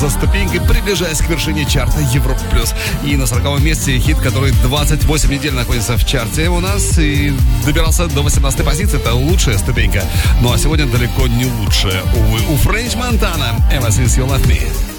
за ступенькой, приближаясь к вершине чарта Европа плюс. И на 40-м месте хит, который 28 недель находится в чарте у нас и добирался до 18-й позиции. Это лучшая ступенька. Ну а сегодня далеко не лучшая. Увы, у Френч Монтана Ever Since You Left Me.